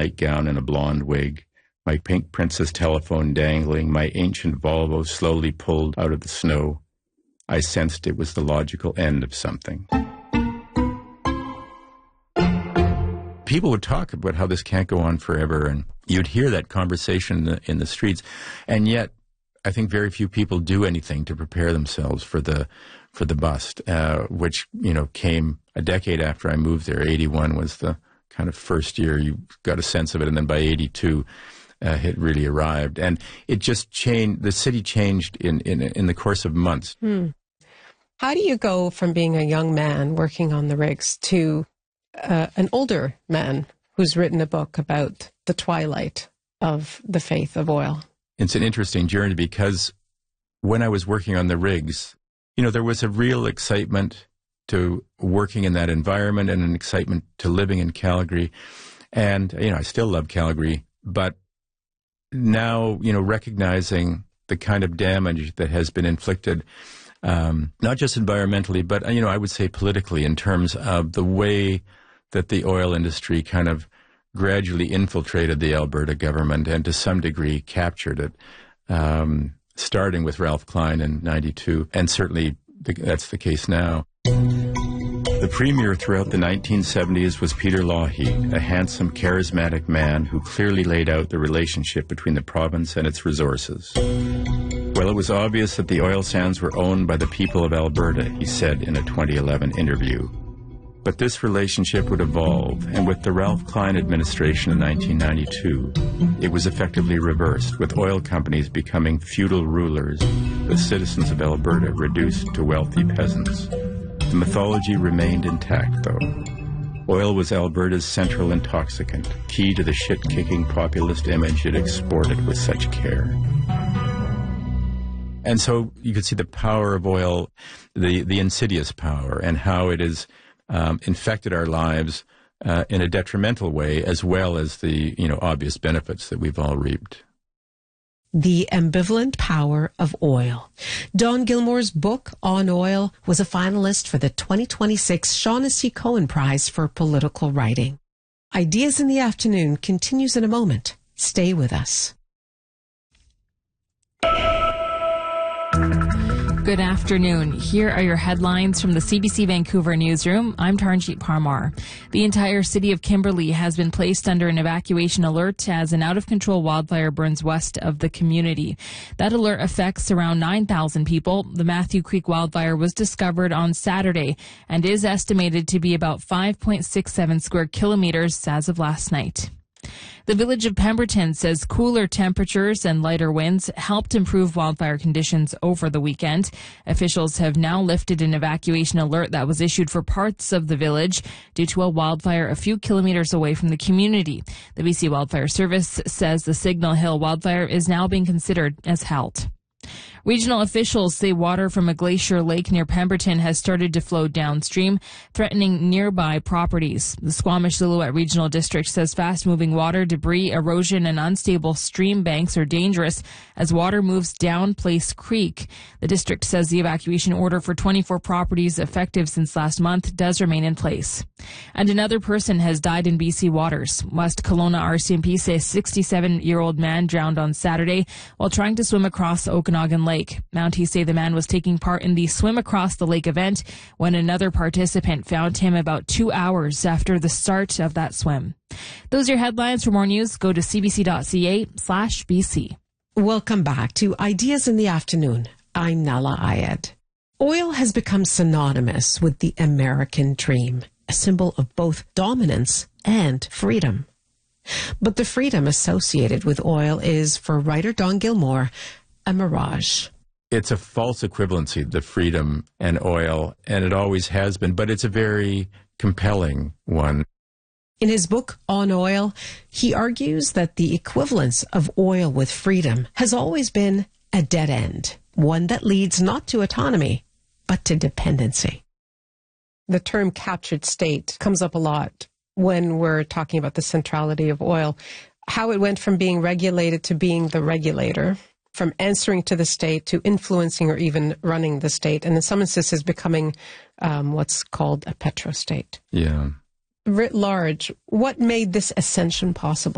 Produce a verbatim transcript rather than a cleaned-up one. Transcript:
white gown and a blonde wig, my pink princess telephone dangling, my ancient Volvo slowly pulled out of the snow. I sensed it was the logical end of something. People would talk about how this can't go on forever, and you'd hear that conversation in the, in the streets, and yet I think very few people do anything to prepare themselves for the for the bust, uh, which, you know, came a decade after I moved there. eighty-one was the kind of first year you got a sense of it, and then by eighty-two, uh, it really arrived. And it just changed, the city changed in, in, in the course of months. Hmm. How do you go from being a young man working on the rigs to uh, an older man who's written a book about the twilight of the faith of oil? It's an interesting journey because when I was working on the rigs, you know, there was a real excitement to working in that environment and an excitement to living in Calgary. And, you know, I still love Calgary, but now, you know, recognizing the kind of damage that has been inflicted, um, not just environmentally, but, you know, I would say politically, in terms of the way that the oil industry kind of gradually infiltrated the Alberta government and to some degree captured it, um, starting with Ralph Klein in ninety-two, and certainly the, that's the case now. The premier throughout the nineteen seventies was Peter Lougheed, a handsome, charismatic man who clearly laid out the relationship between the province and its resources. Well, it was obvious that the oil sands were owned by the people of Alberta, he said in a twenty eleven interview. But this relationship would evolve, and with the Ralph Klein administration in nineteen ninety-two, it was effectively reversed, with oil companies becoming feudal rulers, the citizens of Alberta reduced to wealthy peasants. The mythology remained intact, though. Oil was Alberta's central intoxicant, key to the shit-kicking populist image it exported with such care. And so you could see the power of oil, the, the insidious power, and how it is Um, infected our lives uh, in a detrimental way, as well as the, you know, obvious benefits that we've all reaped. The Ambivalent Power of Oil. Don Gilmore's book on oil was a finalist for the twenty twenty-six Shaughnessy Cohen Prize for Political Writing. Ideas in the Afternoon continues in a moment. Stay with us. Good afternoon. Here are your headlines from the C B C Vancouver newsroom. I'm Taranjeet Parmar. The entire city of Kimberley has been placed under an evacuation alert as an out-of-control wildfire burns west of the community. That alert affects around nine thousand people. The Matthew Creek wildfire was discovered on Saturday and is estimated to be about five point six seven square kilometers as of last night. The village of Pemberton says cooler temperatures and lighter winds helped improve wildfire conditions over the weekend. Officials have now lifted an evacuation alert that was issued for parts of the village due to a wildfire a few kilometers away from the community. The B C Wildfire Service says the Signal Hill wildfire is now being considered as held. Regional officials say water from a glacier lake near Pemberton has started to flow downstream, threatening nearby properties. The Squamish Silhouette Regional District says fast-moving water, debris, erosion, and unstable stream banks are dangerous as water moves down Place Creek. The district says the evacuation order for twenty-four properties effective since last month does remain in place. And another person has died in B C waters. West Kelowna R C M P says a sixty-seven-year-old man drowned on Saturday while trying to swim across the Okanagan Lake. Mounties say the man was taking part in the Swim Across the Lake event when another participant found him about two hours after the start of that swim. Those are your headlines. For more news, go to cbc.ca slash BC. Welcome back to Ideas in the Afternoon. I'm Nala Ayed. Oil has become synonymous with the American dream, a symbol of both dominance and freedom. But the freedom associated with oil is, for writer Don Gilmore, a mirage. It's a false equivalency, the freedom and oil, and it always has been, but it's a very compelling one. In his book On Oil, he argues that the equivalence of oil with freedom has always been a dead end, one that leads not to autonomy, but to dependency. The term captured state comes up a lot when we're talking about the centrality of oil, how it went from being regulated to being the regulator, from answering to the state to influencing or even running the state, and in some instances becoming um, what's called a petrostate. Yeah. Writ large, what made this ascension possible?